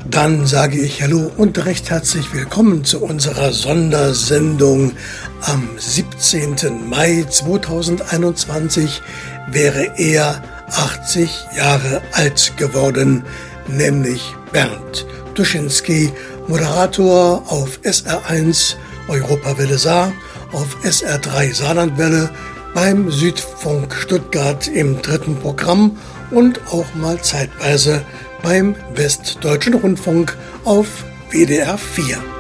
Dann sage ich Hallo und recht herzlich willkommen zu unserer Sondersendung. Am 17. Mai 2021 wäre er 80 Jahre alt geworden, nämlich Bernd Tuschinski, Moderator auf SR1 Europawelle Saar, auf SR3 Saarlandwelle, beim Südfunk Stuttgart im 3. Programm und auch mal zeitweise beim Westdeutschen Rundfunk auf WDR 4.